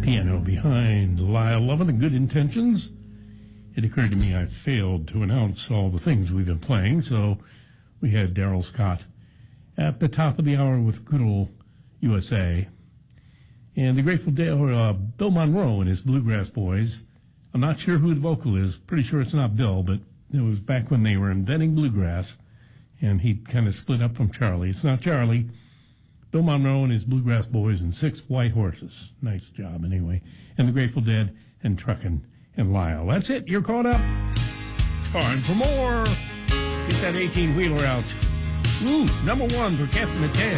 piano behind Lyle Lovin and Good Intentions. It occurred to me I failed to announce all the things we've been playing, so we had Daryl Scott at the top of the hour with Good Old USA. And the Grateful Dead, Bill Monroe and his Bluegrass Boys. I'm not sure who the vocal is. Pretty sure it's not Bill, but it was back when they were inventing bluegrass, and he kind of split up from Charlie. It's not Charlie. Bill Monroe and his Bluegrass Boys and Six White Horses. Nice job, anyway. And the Grateful Dead and Truckin' and Lyle. That's it. You're caught up. Time for more. Get that 18-wheeler out. Ooh, number one for Captain McCann.